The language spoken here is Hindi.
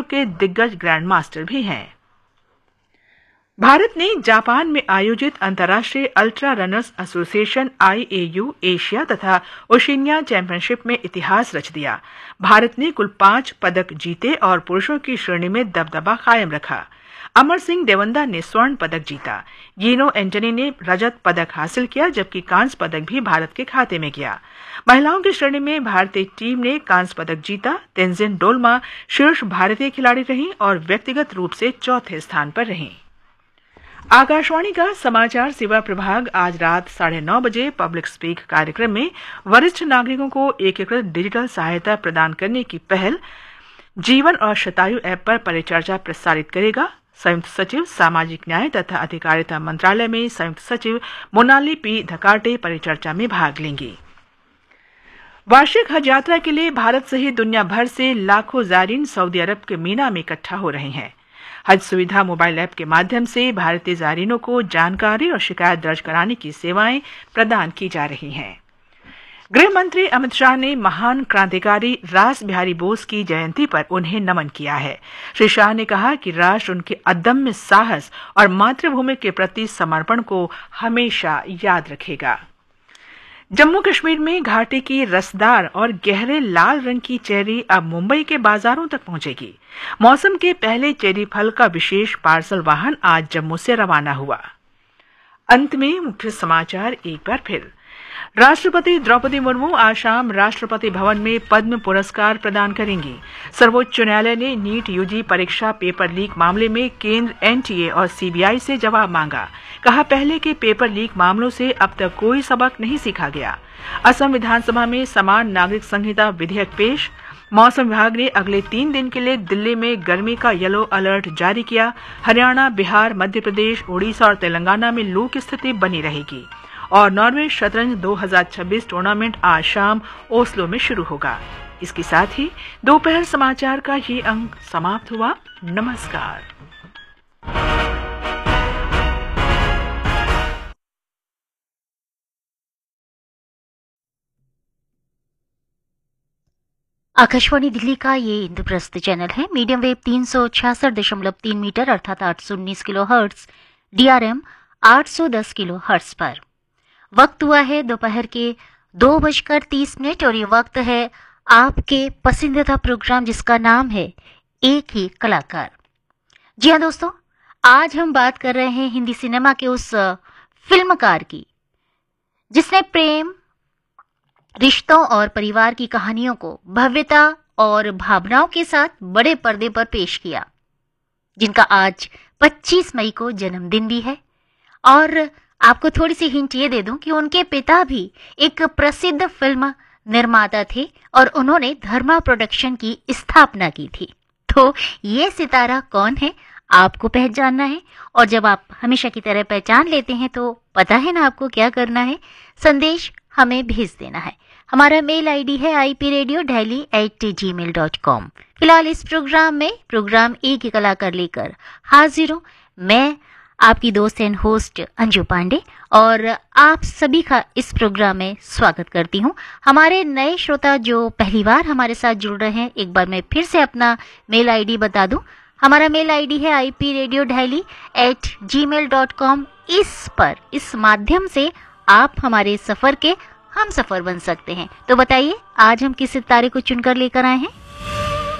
विश्व के दिग्गज ग्रैंड मास्टर भी हैं। भारत ने जापान में आयोजित अंतर्राष्ट्रीय ultra runners association IAU Asia तथा ओशिनिया चैंपियनशिप में इतिहास रच दिया। भारत ने कुल 5 पदक जीते और पुरुषों की श्रेणी में दबदबा कायम रखा। अमर सिंह देवंदा ने स्वर्ण पदक जीता। यीनो एंटनी ने रजत पदक हासिल किया, जबकि कांस्य पदक भी भारत के खाते में गया। महिलाओं की श्रेणी में भारतीय टीम ने कांस्य पदक जीता। तेंजिन डोलमा शीर्ष भारतीय खिलाड़ी रहीं और व्यक्तिगत रूप से चौथे स्थान पर रहीं। आकाशवाणी का समाचार सेवा प्रभाग आज रात 9:30 बजे पब्लिक स्पीक कार्यक्रम में वरिष्ठ नागरिकों को एकीकृत डिजिटल सहायता प्रदान करने की पहल जीवन और शतायु ऐप पर परिचर्चा प्रसारित करेगा। संयुक्त सचिव सामाजिक न्याय तथा अधिकारिता मंत्रालय में संयुक्त सचिव मोनाली P. धकाटे परिचर्चा में भाग लेंगी। वार्षिक हज यात्रा के लिए भारत सहित दुनिया भर से लाखों ज़ायरीन सऊदी अरब के मीना में इकट्ठा हो रहे हैं। हज सुविधा मोबाइल ऐप के माध्यम से भारतीय ज़ायरीनों को जानकारी और शिकायत दर्ज कराने की सेवाएं प्रदान की जा रही हैं। गृह मंत्री अमित शाह ने महान क्रांतिकारी रास बिहारी बोस की जयंती पर उन्हें नमन किया है। श्री शाह ने कहा कि राष्ट्र उनके अदम्य साहस और मातृभूमि के प्रति समर्पण को हमेशा याद रखेगा। जम्मू कश्मीर में घाटे की रसदार और गहरे लाल रंग की चेरी अब मुंबई के बाजारों तक पहुंचेगी। मौसम के पहले चेरी फल का विशेष पार्सल वाहन आज जम्मू से रवाना हुआ। अंत में मुख्य समाचार एक बार फिर। राष्ट्रपति द्रौपदी मुर्मू आज शाम राष्ट्रपति भवन में पद्म पुरस्कार प्रदान करेंगी। सर्वोच्च न्यायालय ने नीट यूजी परीक्षा पेपर लीक मामले में केंद्र NTA और CBI से जवाब मांगा। कहा, पहले के पेपर लीक मामलों से अब तक कोई सबक नहीं सीखा गया। असम विधानसभा में समान नागरिक संहिता विधेयक पेश। मौसम विभाग ने अगले 3 दिन के लिए दिल्ली में गर्मी का येलो अलर्ट जारी किया। हरियाणा, बिहार, मध्य प्रदेश, ओडिशा और तेलंगाना में लू की स्थिति बनी रहेगी। और नॉर्वे शतरंज 2026 टूर्नामेंट आज शाम ओस्लो में शुरू होगा। इसके साथ ही दोपहर समाचार का ये अंक समाप्त हुआ। नमस्कार। आकाशवाणी दिल्ली का ये इंद्रप्रस्थ चैनल है। मीडियम वेव 366.3 मीटर अर्थात 819 किलोहर्ट्ज, DRM 810 किलोहर्ट्ज पर। वक्त हुआ है दोपहर के 2:30 और ये वक्त है आपके पसंदीदा प्रोग्राम जिसका नाम है एक ही कलाकार। जी हाँ दोस्तों, आज हम बात कर रहे हैं हिंदी सिनेमा के उस फिल्मकार की जिसने प्रेम, रिश्तों और परिवार की कहानियों को भव्यता और भावनाओं के साथ बड़े पर्दे पर पेश किया, जिनका आज 25 मई को जन्मदिन भी है। और आपको थोड़ी सी हिंट ये दे दूं कि उनके पिता भी एक प्रसिद्ध फिल्म निर्माता थे और उन्होंने धर्मा प्रोडक्शन की स्थापना की थी। तो ये सितारा कौन है आपको पहचानना है, और जब आप हमेशा की तरह पहचान लेते हैं तो पता है ना आपको क्या करना है, संदेश हमें भेज देना है। हमारा मेल ID है ipradiodelhi@gmail.com। फिलहाल इस प्रोग्राम में प्रोग्राम एक ही कलाकार लेकर हाजिर हूँ मैं, आपकी दोस्त एंड होस्ट अंजू पांडे, और आप सभी का इस प्रोग्राम में स्वागत करती हूँ। हमारे नए श्रोता जो पहली बार हमारे साथ जुड़ रहे हैं, एक बार मैं फिर से अपना मेल ID बता दूं। हमारा मेल ID है ipradiodelhi@gmail.com। इस माध्यम से आप हमारे सफर के हम सफर बन सकते हैं। तो बताइए आज हम किस सितारे को चुनकर लेकर आए हैं।